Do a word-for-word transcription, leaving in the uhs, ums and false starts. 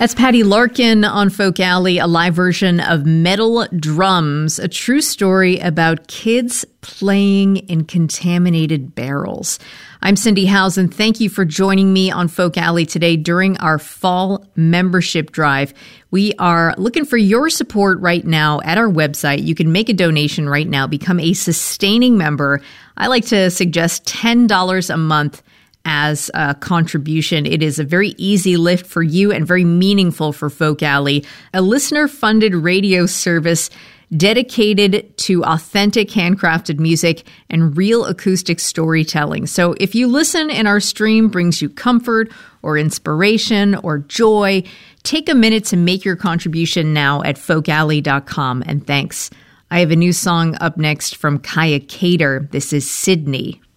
That's Patty Larkin on Folk Alley, a live version of Metal Drums, a true story about kids playing in contaminated barrels. I'm Cindy Howes, and thank you for joining me on Folk Alley today during our fall membership drive. We are looking for your support right now at our website. You can make a donation right now, become a sustaining member. I like to suggest ten dollars a month as a contribution. It is a very easy lift for you and very meaningful for Folk Alley, a listener-funded radio service dedicated to authentic handcrafted music and real acoustic storytelling. So if you listen and our stream brings you comfort or inspiration or joy, take a minute to make your contribution now at folk alley dot com. And thanks. I have a new song up next from Kaya Cater. This is Sydney.